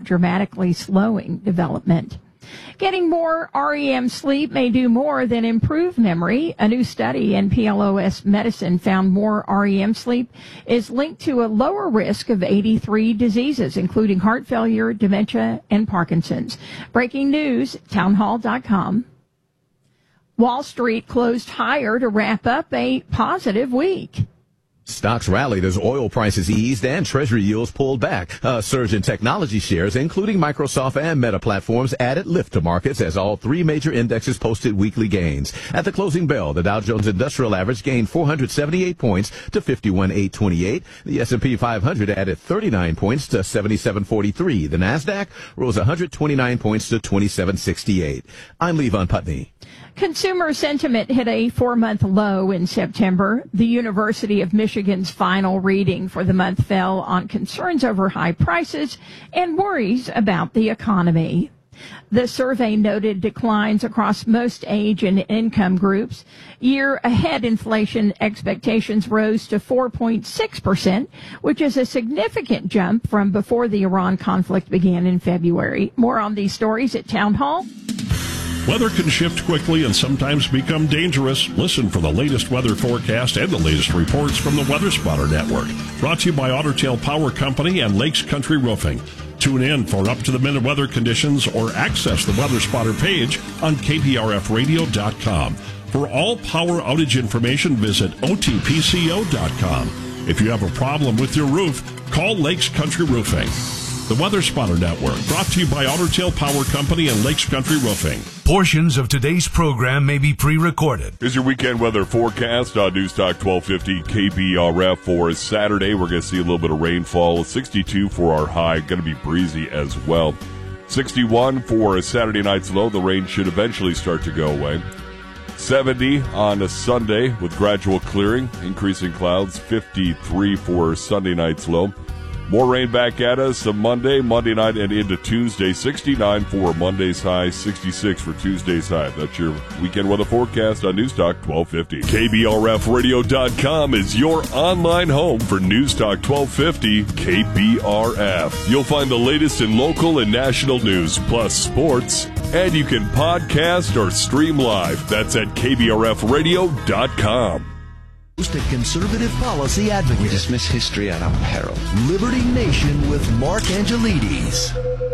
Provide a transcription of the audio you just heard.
dramatically slowing development. Getting more REM sleep may do more than improve memory. A new study in PLOS Medicine found more REM sleep is linked to a lower risk of 83 diseases, including heart failure, dementia, and Parkinson's. Breaking news, townhall.com. Wall Street closed higher to wrap up a positive week. Stocks rallied as oil prices eased and Treasury yields pulled back. A surge in technology shares, including Microsoft and Meta platforms, added lift to markets as all three major indexes posted weekly gains. At the closing bell, the Dow Jones Industrial Average gained 478 points to 51,828. The S&P 500 added 39 points to 7743. The Nasdaq rose 129 points to 2768. I'm Levon Putney. Consumer sentiment hit a 4-month low in September. The University of Michigan's final reading for the month fell on concerns over high prices and worries about the economy. The survey noted declines across most age and income groups. Year-ahead inflation expectations rose to 4.6%, which is a significant jump from before the Iran conflict began in February. More on these stories at Town Hall. Weather can shift quickly and sometimes become dangerous. Listen for the latest weather forecast and the latest reports from the Weather Spotter Network. Brought to you by Otter Tail Power Company and Lakes Country Roofing. Tune in for up-to-the-minute weather conditions or access the Weather Spotter page on kprfradio.com. For all power outage information, visit otpco.com. If you have a problem with your roof, call Lakes Country Roofing. The Weather Spotter Network, brought to you by Otter Tail Power Company and Lakes Country Roofing. Portions of today's program may be pre-recorded. Here's your weekend weather forecast on Newstalk 1250 KBRF for Saturday. We're going to see a little bit of rainfall. 62 for our high. Going to be breezy as well. 61 for Saturday night's low. The rain should eventually start to go away. 70 on a Sunday with gradual clearing. Increasing clouds. 53 for Sunday night's low. More rain back at us on Monday night, and into Tuesday. 69 for Monday's high, 66 for Tuesday's high. That's your weekend weather forecast on Newstalk 1250. KBRFradio.com is your online home for Newstalk 1250 KBRF. You'll find the latest in local and national news, plus sports, and you can podcast or stream live. That's at KBRFradio.com. A conservative policy advocate. We dismiss history at our peril. Liberty Nation with Mark Angelides.